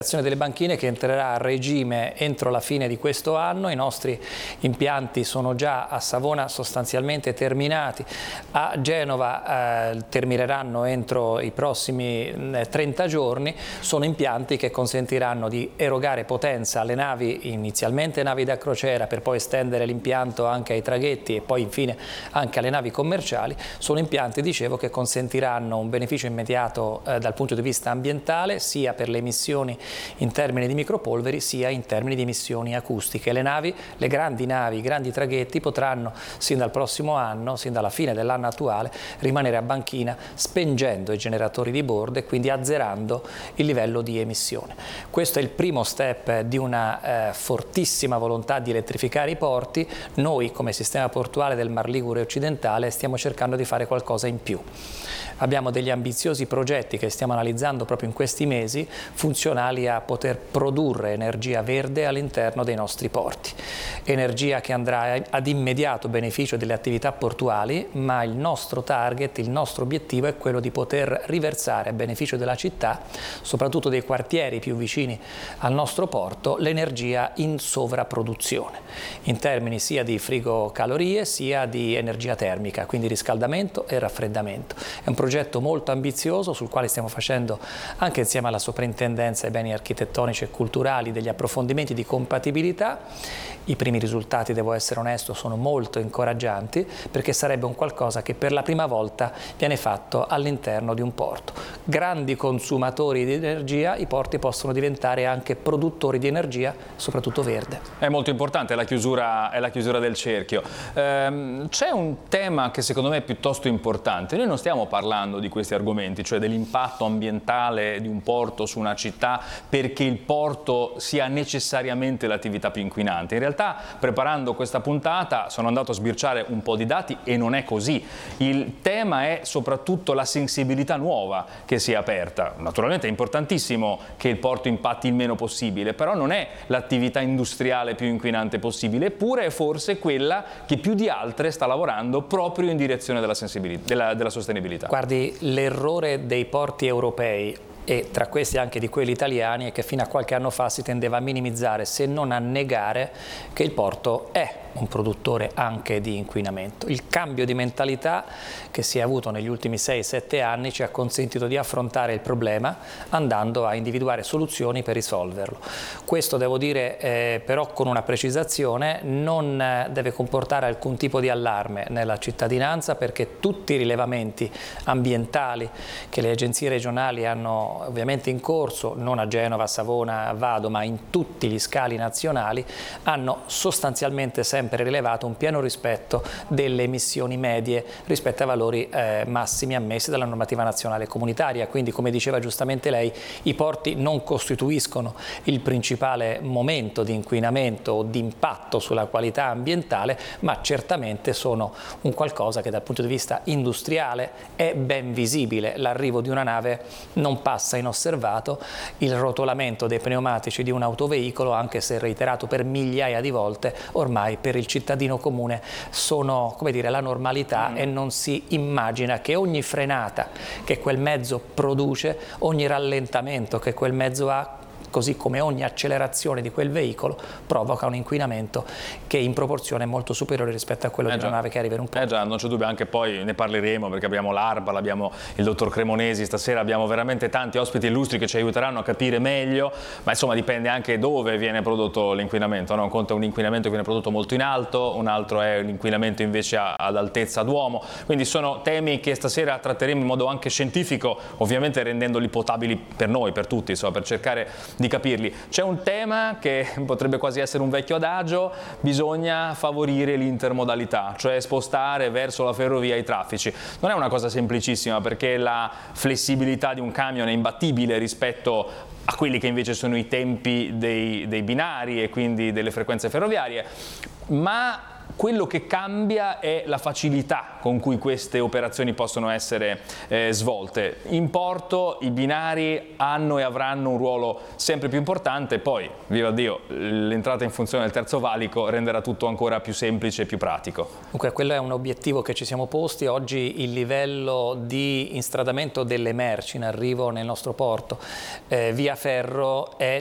Delle banchine che entrerà a regime entro la fine di questo anno. I nostri impianti sono già a Savona sostanzialmente terminati, a Genova termineranno entro i prossimi 30 giorni. Sono impianti che consentiranno di erogare potenza alle navi, inizialmente navi da crociera, per poi estendere l'impianto anche ai traghetti e poi infine anche alle navi commerciali. Sono impianti, dicevo, che consentiranno un beneficio immediato dal punto di vista ambientale, sia per le emissioni in termini di micropolveri sia in termini di emissioni acustiche. Le navi, le grandi navi, i grandi traghetti potranno sin dal prossimo anno, sin dalla fine dell'anno attuale, rimanere a banchina spengendo i generatori di bordo e quindi azzerando il livello di emissione. Questo è il primo step di una fortissima volontà di elettrificare i porti. Noi come sistema portuale del Mar Ligure occidentale stiamo cercando di fare qualcosa in più. Abbiamo degli ambiziosi progetti che stiamo analizzando proprio in questi mesi, funzionali a poter produrre energia verde all'interno dei nostri porti. Energia che andrà ad immediato beneficio delle attività portuali, ma il nostro target, il nostro obiettivo è quello di poter riversare a beneficio della città, soprattutto dei quartieri più vicini al nostro porto, l'energia in sovrapproduzione, in termini sia di frigocalorie sia di energia termica, quindi riscaldamento e raffreddamento. È un progetto molto ambizioso sul quale stiamo facendo, anche insieme alla Soprintendenza ai beni architettonici e culturali, degli approfondimenti di compatibilità. I primi risultati, devo essere onesto, sono molto incoraggianti, perché sarebbe un qualcosa che per la prima volta viene fatto all'interno di un porto. Grandi consumatori di energia, i porti possono diventare anche produttori di energia, soprattutto verde. È molto importante, è la chiusura del cerchio. C'è un tema che secondo me è piuttosto importante. Noi non stiamo parlando di questi argomenti, cioè dell'impatto ambientale di un porto su una città, perché il porto sia necessariamente l'attività più inquinante. In realtà, preparando questa puntata, sono andato a sbirciare un po' di dati e non è così. Il tema è soprattutto la sensibilità nuova che si è aperta. Naturalmente è importantissimo che il porto impatti il meno possibile, però non è l'attività industriale più inquinante possibile, eppure è forse quella che più di altre sta lavorando proprio in direzione della sostenibilità. Guardi, l'errore dei porti europei, e tra questi anche di quelli italiani, è che fino a qualche anno fa si tendeva a minimizzare, se non a negare, che il porto è un produttore anche di inquinamento. Il cambio di mentalità che si è avuto negli ultimi 6-7 anni ci ha consentito di affrontare il problema andando a individuare soluzioni per risolverlo. Questo, devo dire, però con una precisazione, non deve comportare alcun tipo di allarme nella cittadinanza, perché tutti i rilevamenti ambientali che le agenzie regionali hanno ovviamente in corso, non a Genova, a Savona, a Vado, ma in tutti gli scali nazionali, hanno sostanzialmente sempre rilevato un pieno rispetto delle emissioni medie rispetto ai valori massimi ammessi dalla normativa nazionale comunitaria. Quindi, come diceva giustamente lei, i porti non costituiscono il principale momento di inquinamento o di impatto sulla qualità ambientale, ma certamente sono un qualcosa che dal punto di vista industriale è ben visibile. L'arrivo di una nave non passa inosservato, il rotolamento dei pneumatici di un autoveicolo, anche se reiterato per migliaia di volte, ormai per il cittadino comune sono, come dire, la normalità, e non si immagina che ogni frenata che quel mezzo produce, ogni rallentamento che quel mezzo ha, così come ogni accelerazione di quel veicolo, provoca un inquinamento che in proporzione è molto superiore rispetto a quello di una nave che arriva in un porto. Già, non c'è dubbio, anche poi ne parleremo, perché abbiamo l'Arbal, abbiamo il dottor Cremonesi stasera, abbiamo veramente tanti ospiti illustri che ci aiuteranno a capire meglio, ma insomma dipende anche dove viene prodotto l'inquinamento, no? Un conto è un inquinamento che viene prodotto molto in alto, un altro è l'inquinamento invece ad altezza d'uomo, quindi sono temi che stasera tratteremo in modo anche scientifico, ovviamente rendendoli potabili per noi, per tutti, insomma, per cercare di capirli. C'è un tema che potrebbe quasi essere un vecchio adagio: bisogna favorire l'intermodalità, cioè spostare verso la ferrovia i traffici. Non è una cosa semplicissima, perché la flessibilità di un camion è imbattibile rispetto a quelli che invece sono i tempi dei binari e quindi delle frequenze ferroviarie, ma quello che cambia è la facilità con cui queste operazioni possono essere svolte. In porto i binari hanno e avranno un ruolo sempre più importante, poi, viva Dio, l'entrata in funzione del terzo valico renderà tutto ancora più semplice e più pratico. Dunque quello è un obiettivo che ci siamo posti. Oggi il livello di instradamento delle merci in arrivo nel nostro porto via ferro è